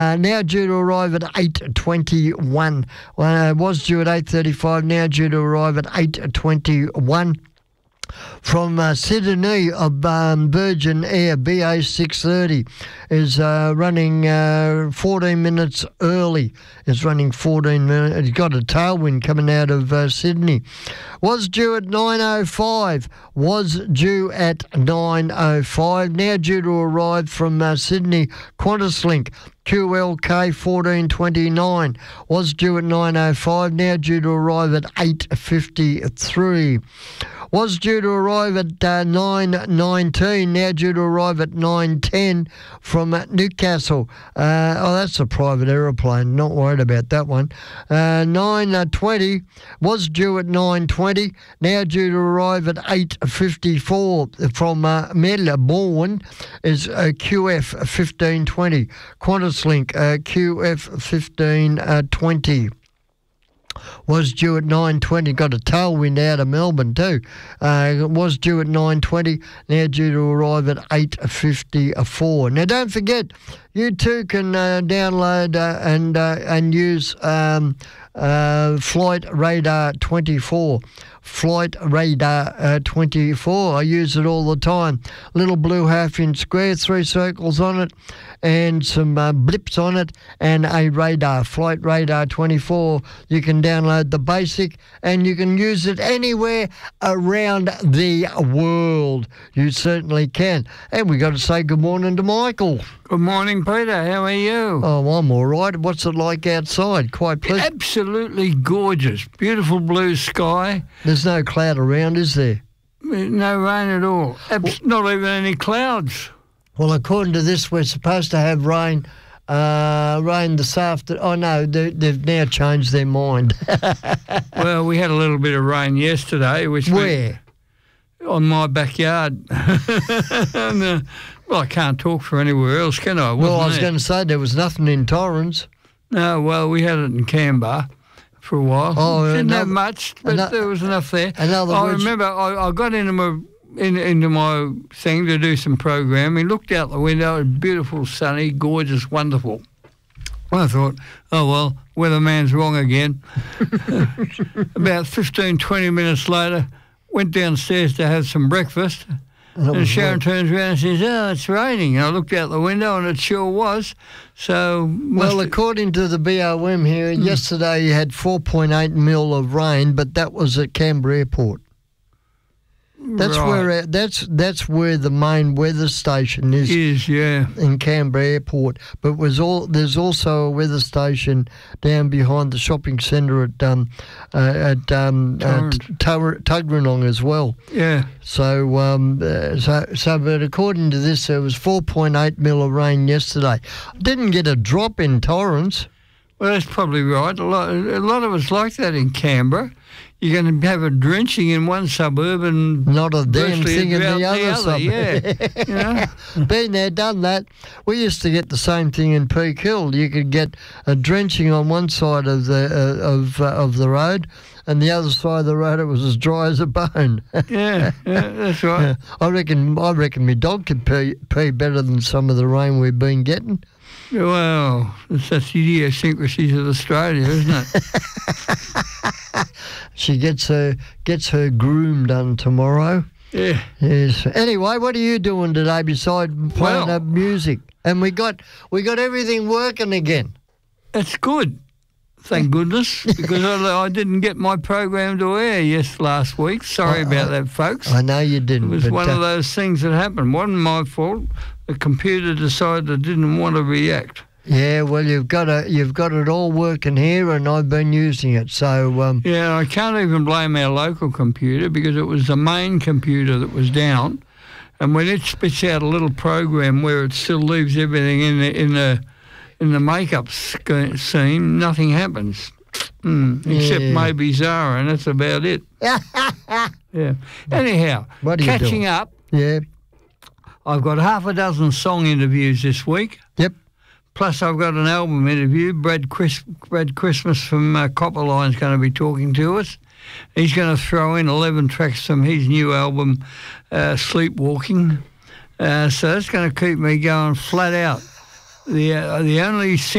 Now due to arrive at 8:21. Was due at 8:35, now due to arrive at 8:21. From Sydney, Virgin Air BA 630 is running 14 minutes early. It's running 14 minutes. It's got a tailwind coming out of Sydney. Was due at 9:05. Was due at 9:05. Now due to arrive from Sydney QantasLink. QLK 1429 was due at 9:05, now due to arrive at 8:53. Was due to arrive at 9:19, now due to arrive at 9:10 from Newcastle. That's a private aeroplane, not worried about that one. 9:20 was due at 9:20, now due to arrive at 8:54 from Melbourne is QF 1520. QantasLink QF 1520. Was due at 9:20, got a tailwind out of Melbourne too. Was due at 9:20, now due to arrive at 8:54. Now don't forget, you too can download and use Flight Radar 24. Flight Radar 24. I use it all the time. Little blue half-inch square, 3 circles on it, and some blips on it, and a radar. Flight Radar 24. You can download the basic, and you can use it anywhere around the world. You certainly can. And we got to say good morning to Michael. Good morning, Peter. How are you? Oh, I'm all right. What's it like outside? Quite pleasant. Absolutely gorgeous. Beautiful blue sky. There's no cloud around, is there? No rain at all. Not even any clouds. Well, according to this, we're supposed to have rain this afternoon. Oh, no, they've now changed their mind. Well, we had a little bit of rain yesterday. Where? On my backyard. And, well, I can't talk for anywhere else, can I? Well, I was going to say there was nothing in Torrens. No, well, we had it in Canberra for a while. Oh, didn't have much, but there was enough there. I remember I got into my thing to do some programming, looked out the window, it was beautiful, sunny, gorgeous, wonderful. I thought, oh, well, weatherman's wrong again. About 15, 20 minutes later, went downstairs to have some breakfast, and Sharon turns around and says, oh, it's raining. And I looked out the window, and it sure was. So, well, according to the BOM here, yesterday you had 4.8 mil of rain, but that was at Canberra Airport. That's right. That's where the main weather station is. Yeah. In Canberra Airport, but there's also a weather station down behind the shopping centre at Tuggeranong as well. Yeah. So but according to this, there was 4.8 mil of rain yesterday. Didn't get a drop in Torrens. Well, that's probably right. A lot of us like that in Canberra. You're going to have a drenching in one suburb and not a damn thing in the other suburb. Yeah, you know? Been there, done that. We used to get the same thing in Peak Hill. You could get a drenching on one side of the road, and the other side of the road it was as dry as a bone. yeah, that's right. Yeah, I reckon my dog could pee better than some of the rain we've been getting. Well, it's the idiosyncrasies of Australia, isn't it? She gets her groom done tomorrow. Yeah. Yes. Anyway, what are you doing today besides playing music? And we got everything working again. That's good. Thank goodness, because I didn't get my program to air last week. Sorry about that, folks. I know you didn't. It was one of those things that happened. Wasn't my fault. The computer decided it didn't want to react. Yeah, well, you've got it all working here, and I've been using it. So yeah, I can't even blame our local computer because it was the main computer that was down, and when it spits out a little program where it still leaves everything in the makeup scene, nothing happens. Except maybe Zara, and that's about it. Yeah. Anyhow, catching up. Yeah. I've got half a dozen song interviews this week. Yep. Plus, I've got an album interview. Brad Christmas from Copperline's going to be talking to us. He's going to throw in 11 tracks from his new album, Sleepwalking. So that's going to keep me going flat out. the only